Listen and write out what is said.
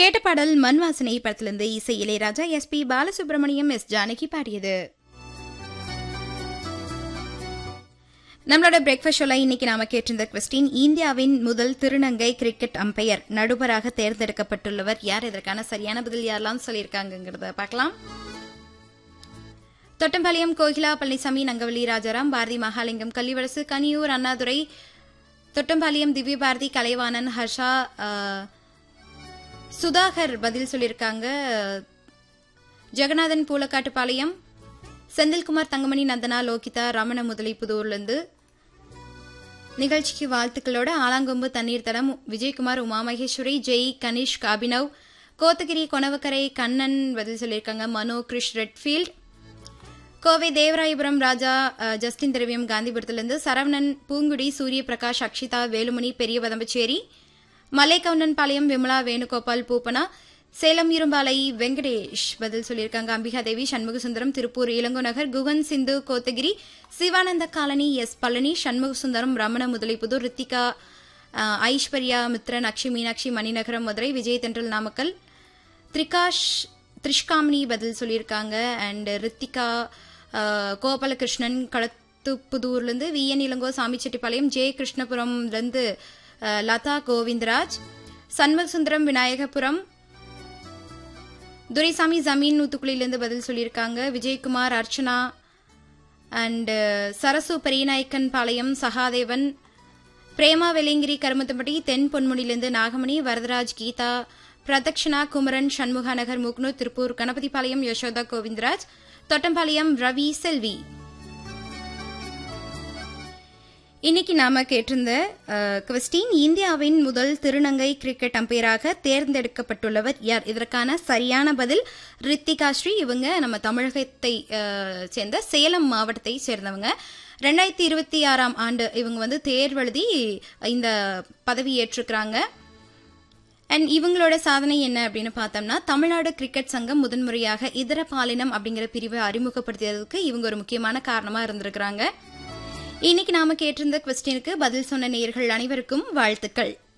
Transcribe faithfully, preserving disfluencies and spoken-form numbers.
கேட்ட பாடல் மண் வாசனை படத்திலிருந்து இசை Ilaiyaraaja, S B Balasubramaniam, S Janaki பாடியது. நம்மளோட பிரேக்ஃபாஸ்ட் ஷோல இன்னைக்கு நாம கேட்டிருந்த கொஸ்டின், இந்தியாவின் முதல் திருநங்கை கிரிக்கெட் அம்பையர் நடுவராக தேர்ந்தெடுக்கப்பட்டுள்ளவர் யார்? இதற்கான சரியான பதில் யாரெல்லாம் சொல்லியிருக்காங்கிறத பார்க்கலாம். தொட்டம்பாளையம் கோகிலா, பழனிசாமி, நங்கவள்ளி, ராஜாராம், பாரதி மகாலிங்கம், கள்ளிவரசு, கனியூர், அண்ணாதுரை, தொட்டம்பாளையம் திவ்யபாரதி, கலைவாணன், ஹர்ஷா, சுதாகர் பதில் சொல்லியிருக்காங்க. ஜெகநாதன், பூலக்காட்டுப்பாளையம், செந்தில்குமார், தங்கமணி, நந்தனா, லோகிதா, ரமண முதலி புதூர்லேருந்து நிகழ்ச்சிக்கு வாழ்த்துக்களோட ஆலாங்கொம்பு தண்ணீர் தடம், விஜயகுமார், உமா மகேஸ்வரி, ஜெய், கனிஷ்க், அபினவ், கோத்தகிரி, கொணவக்கரை, கண்ணன் பதில் சொல்லியிருக்காங்க. மனோ, கிருஷ், ரெட்ஃபீல்ட், கோவை தேவராயபுரம் ராஜா, ஜஸ்டின் திரவியம் காந்திபுரத்திலிருந்து, சரவணன், பூங்குடி, சூரிய பிரகாஷ், அக்ஷிதா, வேலுமணி, பெரிய வதம்பச்சேரி, மலைக்கவுண்டன் பாளையம், விமலா, வேணுகோபால், பூப்பனா, சேலம் இரும்பாலை, வெங்கடேஷ் பதில் சொல்லியிருக்காங்க. அம்பிகா தேவி, சண்முகசுந்தரம், திருப்பூர் இளங்கோநகர், குகன், சிந்து, கோத்தகிரி, சிவானந்த காலனி, எஸ் பழனி, சண்முகசுந்தரம், ரமண முதலிப்புதூர், ரித்திகா, ஐஸ்வர்யா மித்ரன், அக்ஷி மீனாட்சி, மணிநகரம், மதுரை, விஜய் தென்றல், நாமக்கல், திரிகாஷ், திரிஷ்காமினி பதில் சொல்லியிருக்காங்க. And Ritika, Gopalakrishnan, களத்துப்புதூர்லேருந்து, we N Ilango, Samichettipalayam, J கிருஷ்ணபுரம்லேருந்து Latha Govindaraj, Shanmugasundaram, Vinayagapuram, Duraisamy, ஜமீன் நூத்துக்குழியிலிருந்து பதில் சொல்லியிருக்காங்க. விஜயகுமார், அர்ச்சனா அண்ட் சரசு, பெரியநாயக்கன் பாளையம், சகாதேவன், பிரேமா, வெள்ளிங்கிரி, கருமத்தம்பட்டி, தென் பொன்முடியிலிருந்து நாகமணி, வரதராஜ், கீதா, பிரதக்ஷனா, குமரன், சண்முகா நகர், மூக்னூர், திருப்பூர் கணபதிபாளையம், யசோதா, கோவிந்தராஜ், தொட்டம்பாளையம், ரவி, செல்வி. இன்னைக்கு நாம கேட்டிருந்த கொஸ்டின், இந்தியாவின் முதல் திருநங்கை கிரிக்கெட் அம்பையராக தேர்ந்தெடுக்கப்பட்டுள்ளவர் யார்? இதற்கான சரியான பதில் ரித்திகா ஸ்ரீ. இவங்க நம்ம தமிழகத்தை சேர்ந்த சேலம் மாவட்டத்தை சேர்ந்தவங்க. ரெண்டாயிரத்தி இருபத்தி ஆறாம் ஆண்டு இவங்க வந்து தேர்வெழுதி இந்த பதவி ஏற்றிருக்கிறாங்க. அண்ட் இவங்களோட சாதனை என்ன அப்படின்னு பார்த்தோம்னா, தமிழ்நாடு கிரிக்கெட் சங்கம் முதன்முறையாக இதர பாலினம் அப்படிங்கிற பிரிவை அறிமுகப்படுத்தியதுக்கு இவங்க ஒரு முக்கியமான காரணமா இருந்திருக்கிறாங்க. இன்னைக்கு நாம கேட்டிருந்த கொஸ்டினுக்கு பதில் சொன்ன நேயர்கள் அனைவருக்கும் வாழ்த்துக்கள்.